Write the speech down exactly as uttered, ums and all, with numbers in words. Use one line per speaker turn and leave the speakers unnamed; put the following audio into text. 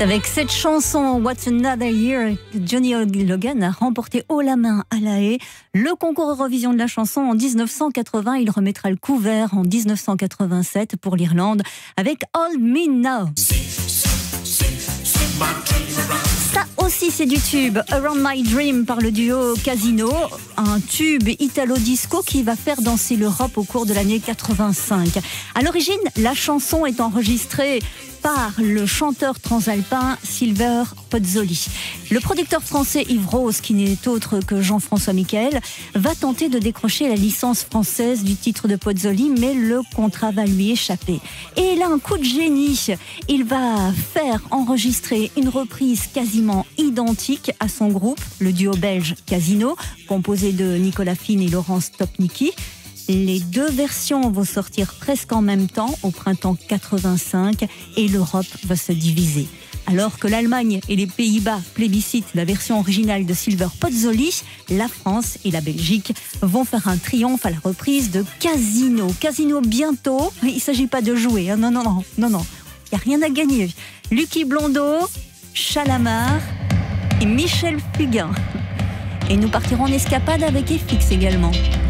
C'est avec cette chanson What's Another Year que Johnny Logan a remporté haut la main à La Haye le concours Eurovision de la chanson en dix-neuf cent quatre-vingts. Il remettra le couvert en dix-neuf cent quatre-vingt-sept pour l'Irlande avec Hold Me Now. Ça aussi c'est du tube. Around My Dream par le duo Casino, un tube italo-disco qui va faire danser l'Europe au cours de l'année quatre-vingt-cinq. À l'origine, la chanson est enregistrée par le chanteur transalpin Silver Pozzoli. Le producteur français Yves Rose, qui n'est autre que Jean-François Michael, va tenter de décrocher la licence française du titre de Pozzoli, mais le contrat va lui échapper. Et il a un coup de génie. Il va faire enregistrer une reprise quasiment identique à son groupe, le duo belge Casino, composé de Nicolas Fine et Laurence Topnicki. Les deux versions vont sortir presque en même temps, au printemps quatre-vingt-cinq, et l'Europe va se diviser. Alors que l'Allemagne et les Pays-Bas plébiscitent la version originale de Silver Pozzoli, la France et la Belgique vont faire un triomphe à la reprise de Casino. Casino bientôt, il ne s'agit pas de jouer, hein, non, non, non, non, non, il n'y a rien à gagner. Lucky Blondeau, Chalamar et Michel Fugain. Et nous partirons en escapade avec F X également.